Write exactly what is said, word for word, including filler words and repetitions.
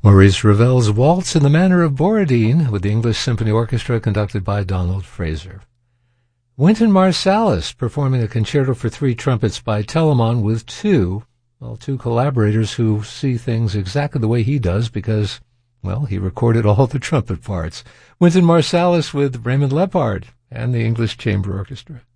Maurice Ravel's Waltz in the Manner of Borodin with the English Symphony Orchestra conducted by Donald Fraser. Wynton Marsalis performing a concerto for three trumpets by Telemann with two, well, two collaborators who see things exactly the way he does because, well, he recorded all the trumpet parts. Wynton Marsalis with Raymond Lepard and the English Chamber Orchestra.